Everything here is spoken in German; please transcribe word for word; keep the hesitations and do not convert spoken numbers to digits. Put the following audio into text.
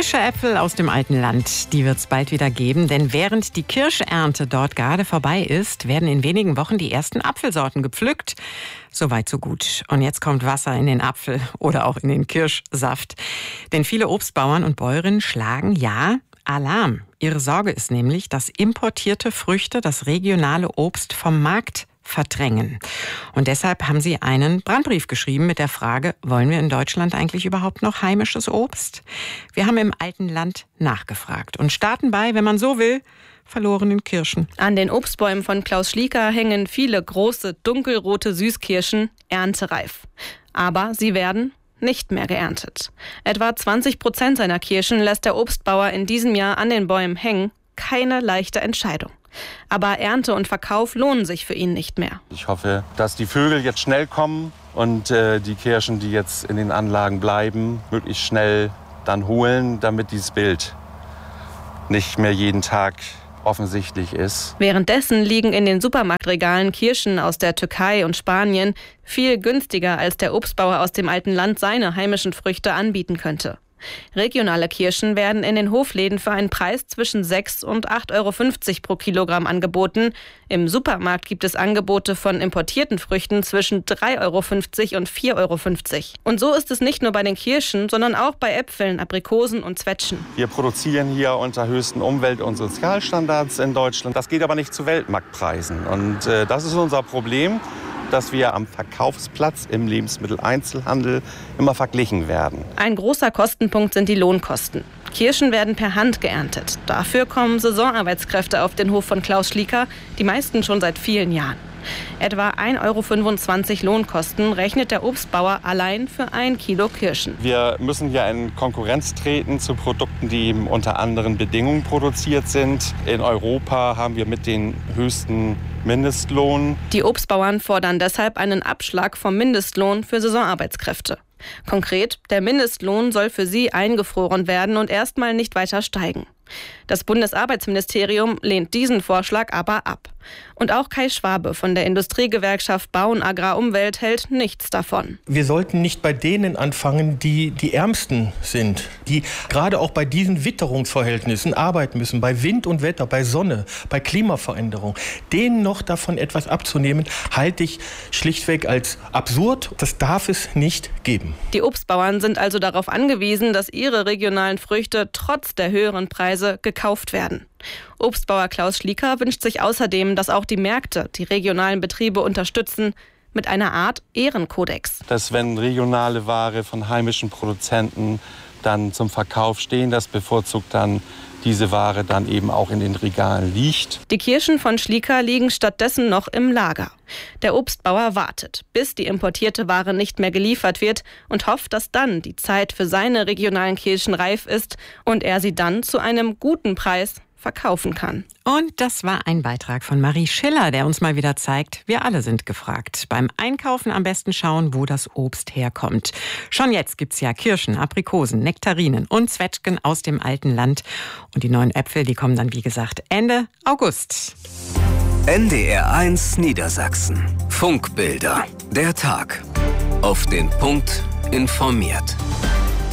Frische Äpfel aus dem alten Land, die wird es bald wieder geben. Denn während die Kirschernte dort gerade vorbei ist, werden in wenigen Wochen die ersten Apfelsorten gepflückt. Soweit so gut. Und jetzt kommt Wasser in den Apfel oder auch in den Kirschsaft. Denn viele Obstbauern und Bäuerinnen schlagen, ja, Alarm. Ihre Sorge ist nämlich, dass importierte Früchte das regionale Obst vom Markt verdrängen. Und deshalb haben sie einen Brandbrief geschrieben mit der Frage, wollen wir in Deutschland eigentlich überhaupt noch heimisches Obst? Wir haben im alten Land nachgefragt und starten bei, wenn man so will, verlorenen Kirschen. An den Obstbäumen von Klaus Schlieker hängen viele große, dunkelrote Süßkirschen, erntereif. Aber sie werden nicht mehr geerntet. Etwa zwanzig Prozent seiner Kirschen lässt der Obstbauer in diesem Jahr an den Bäumen hängen. Keine leichte Entscheidung. Aber Ernte und Verkauf lohnen sich für ihn nicht mehr. Ich hoffe, dass die Vögel jetzt schnell kommen und äh, die Kirschen, die jetzt in den Anlagen bleiben, möglichst schnell dann holen, damit dieses Bild nicht mehr jeden Tag offensichtlich ist. Währenddessen liegen in den Supermarktregalen Kirschen aus der Türkei und Spanien viel günstiger, als der Obstbauer aus dem alten Land seine heimischen Früchte anbieten könnte. Regionale Kirschen werden in den Hofläden für einen Preis zwischen sechs und acht Euro fünfzig pro Kilogramm angeboten. Im Supermarkt gibt es Angebote von importierten Früchten zwischen drei Euro fünfzig und vier Euro fünfzig. Und so ist es nicht nur bei den Kirschen, sondern auch bei Äpfeln, Aprikosen und Zwetschgen. Wir produzieren hier unter höchsten Umwelt- und Sozialstandards in Deutschland. Das geht aber nicht zu Weltmarktpreisen. Und äh, das ist unser Problem, dass wir am Verkaufsplatz im Lebensmitteleinzelhandel immer verglichen werden. Ein großer Kostenpunkt sind die Lohnkosten. Kirschen werden per Hand geerntet. Dafür kommen Saisonarbeitskräfte auf den Hof von Klaus Schlieker, die meisten schon seit vielen Jahren. Etwa ein Euro fünfundzwanzig Lohnkosten rechnet der Obstbauer allein für ein Kilo Kirschen. Wir müssen hier in Konkurrenz treten zu Produkten, die eben unter anderen Bedingungen produziert sind. In Europa haben wir mit den höchsten Mindestlohn. Die Obstbauern fordern deshalb einen Abschlag vom Mindestlohn für Saisonarbeitskräfte. Konkret, der Mindestlohn soll für sie eingefroren werden und erstmal nicht weiter steigen. Das Bundesarbeitsministerium lehnt diesen Vorschlag aber ab. Und auch Kai Schwabe von der Industriegewerkschaft Bau und Agrar-Umwelt hält nichts davon. Wir sollten nicht bei denen anfangen, die die Ärmsten sind, die gerade auch bei diesen Witterungsverhältnissen arbeiten müssen, bei Wind und Wetter, bei Sonne, bei Klimaveränderung. Denen noch davon etwas abzunehmen, halte ich schlichtweg als absurd. Das darf es nicht geben. Die Obstbauern sind also darauf angewiesen, dass ihre regionalen Früchte trotz der höheren Preise gekauft werden. Obstbauer Klaus Schlieker wünscht sich außerdem, dass auch die Märkte die regionalen Betriebe unterstützen mit einer Art Ehrenkodex. Dass wenn regionale Ware von heimischen Produzenten dann zum Verkauf stehen, dass bevorzugt dann diese Ware dann eben auch in den Regalen liegt. Die Kirschen von Schlieker liegen stattdessen noch im Lager. Der Obstbauer wartet, bis die importierte Ware nicht mehr geliefert wird und hofft, dass dann die Zeit für seine regionalen Kirschen reif ist und er sie dann zu einem guten Preis verkaufen kann. Und das war ein Beitrag von Marie Schiller, der uns mal wieder zeigt, wir alle sind gefragt. Beim Einkaufen am besten schauen, wo das Obst herkommt. Schon jetzt gibt's ja Kirschen, Aprikosen, Nektarinen und Zwetschgen aus dem alten Land. Und die neuen Äpfel, die kommen dann, wie gesagt, Ende August. N D R eins Niedersachsen. Funkbilder. Der Tag. Auf den Punkt informiert.